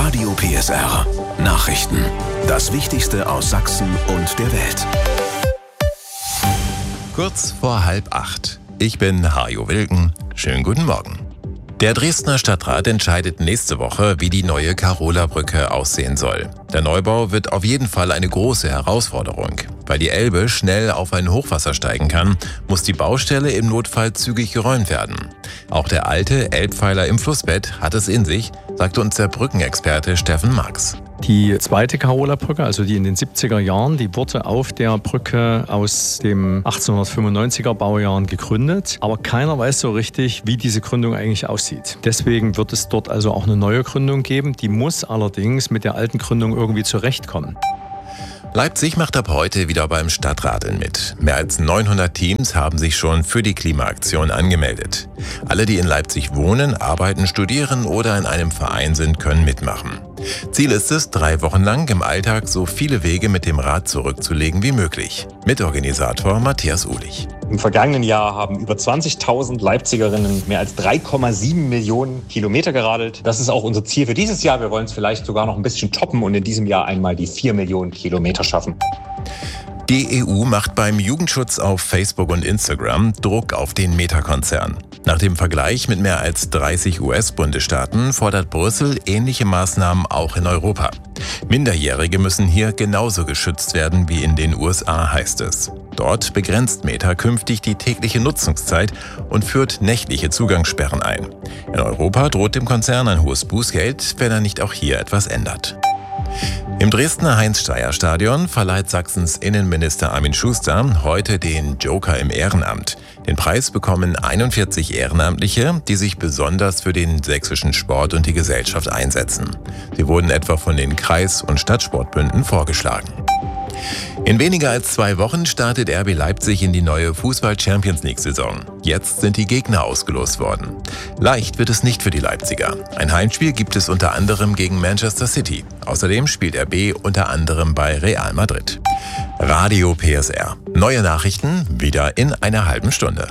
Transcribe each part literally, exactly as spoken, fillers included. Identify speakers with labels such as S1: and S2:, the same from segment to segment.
S1: Radio P S R Nachrichten. Das Wichtigste aus Sachsen und der Welt.
S2: Kurz vor halb acht. Ich bin Hajo Wilken. Schönen guten Morgen. Der Dresdner Stadtrat entscheidet nächste Woche, wie die neue Karola-Brücke aussehen soll. Der Neubau wird auf jeden Fall eine große Herausforderung. Weil die Elbe schnell auf ein Hochwasser steigen kann, muss die Baustelle im Notfall zügig geräumt werden. Auch der alte Elbpfeiler im Flussbett hat es in sich, sagte uns der Brückenexperte Steffen Marx.
S3: Die zweite Karola-Brücke, also die in den siebziger Jahren, die wurde auf der Brücke aus dem achtzehnhundertfünfundneunziger Baujahren gegründet. Aber keiner weiß so richtig, wie diese Gründung eigentlich aussieht. Deswegen wird es dort also auch eine neue Gründung geben. Die muss allerdings mit der alten Gründung irgendwie zurechtkommen.
S2: Leipzig macht ab heute wieder beim Stadtradeln mit. Mehr als neunhundert Teams haben sich schon für die Klimaaktion angemeldet. Alle, die in Leipzig wohnen, arbeiten, studieren oder in einem Verein sind, können mitmachen. Ziel ist es, drei Wochen lang im Alltag so viele Wege mit dem Rad zurückzulegen wie möglich. Mitorganisator Matthias Uhlich.
S4: Im vergangenen Jahr haben über zwanzigtausend Leipzigerinnen mehr als drei Komma sieben Millionen Kilometer geradelt. Das ist auch unser Ziel für dieses Jahr. Wir wollen es vielleicht sogar noch ein bisschen toppen und in diesem Jahr einmal die vier Millionen Kilometer schaffen.
S2: Die E U macht beim Jugendschutz auf Facebook und Instagram Druck auf den Meta-Konzern. Nach dem Vergleich mit mehr als dreißig U S-Bundesstaaten fordert Brüssel ähnliche Maßnahmen auch in Europa. Minderjährige müssen hier genauso geschützt werden wie in den U S A, heißt es. Dort begrenzt Meta künftig die tägliche Nutzungszeit und führt nächtliche Zugangssperren ein. In Europa droht dem Konzern ein hohes Bußgeld, wenn er nicht auch hier etwas ändert. Im Dresdner Heinz-Steyer-Stadion verleiht Sachsens Innenminister Armin Schuster heute den Joker im Ehrenamt. Den Preis bekommen einundvierzig Ehrenamtliche, die sich besonders für den sächsischen Sport und die Gesellschaft einsetzen. Sie wurden etwa von den Kreis- und Stadtsportbünden vorgeschlagen. In weniger als zwei Wochen startet R B Leipzig in die neue Fußball-Champions-League-Saison. Jetzt sind die Gegner ausgelost worden. Leicht wird es nicht für die Leipziger. Ein Heimspiel gibt es unter anderem gegen Manchester City. Außerdem spielt R B unter anderem bei Real Madrid. Radio P S R. Neue Nachrichten wieder in einer halben Stunde.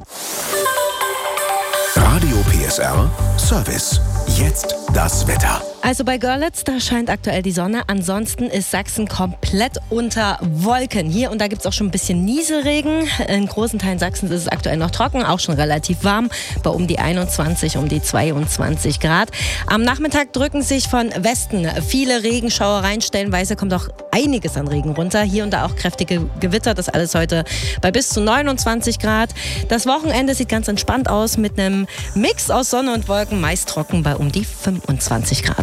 S1: Radio P S R Service. Jetzt das Wetter.
S5: Also bei Görlitz, da scheint aktuell die Sonne. Ansonsten ist Sachsen komplett unter Wolken. Hier und da gibt es auch schon ein bisschen Nieselregen. In großen Teilen Sachsens ist es aktuell noch trocken, auch schon relativ warm, bei um die einundzwanzig, um die zweiundzwanzig Grad. Am Nachmittag drücken sich von Westen viele Regenschauer rein. Stellenweise kommt auch einiges an Regen runter. Hier und da auch kräftige Gewitter. Das alles heute bei bis zu neunundzwanzig Grad. Das Wochenende sieht ganz entspannt aus mit einem Mix aus Sonne und Wolken, meist trocken bei um die fünfundzwanzig Grad.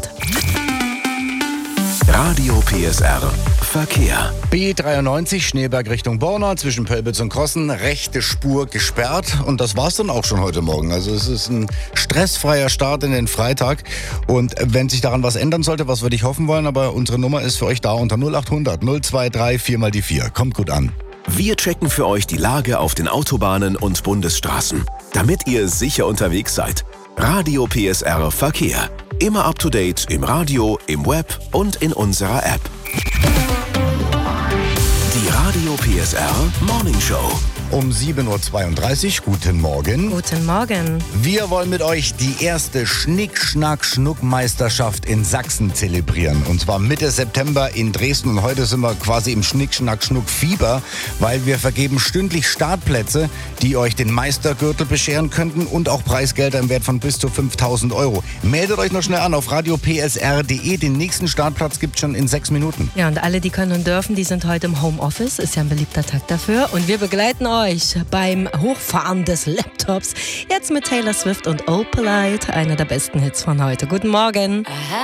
S1: Radio P S R Verkehr.
S6: B dreiundneunzig Schneeberg Richtung Borna, zwischen Pölbitz und Krossen, rechte Spur gesperrt. Und das war's dann auch schon heute Morgen. Also es ist ein stressfreier Start in den Freitag. Und wenn sich daran was ändern sollte, was würde ich hoffen wollen, aber unsere Nummer ist für euch da unter null achthundert null zwei drei vier mal die vier. Kommt gut an.
S1: Wir checken für euch die Lage auf den Autobahnen und Bundesstraßen, damit ihr sicher unterwegs seid. Radio P S R Verkehr. Immer up to date im Radio, im Web und in unserer App. Die Radio P S R Morning Show.
S6: Um sieben Uhr zweiunddreißig, guten Morgen.
S5: Guten Morgen.
S6: Wir wollen mit euch die erste Schnick-Schnack-Schnuck-Meisterschaft in Sachsen zelebrieren. Und zwar Mitte September in Dresden. Und heute sind wir quasi im Schnick-Schnack-Schnuck-Fieber, weil wir vergeben stündlich Startplätze, die euch den Meistergürtel bescheren könnten und auch Preisgelder im Wert von bis zu fünftausend Euro. Meldet euch noch schnell an auf radio p s r punkt d e. Den nächsten Startplatz gibt es schon in sechs Minuten.
S5: Ja, und alle, die können und dürfen, die sind heute im Homeoffice. Ist ja ein beliebter Tag dafür. Und wir begleiten euch beim Hochfahren des Laptops. Jetzt mit Taylor Swift und Oh Polite, einer der besten Hits von heute. Guten Morgen.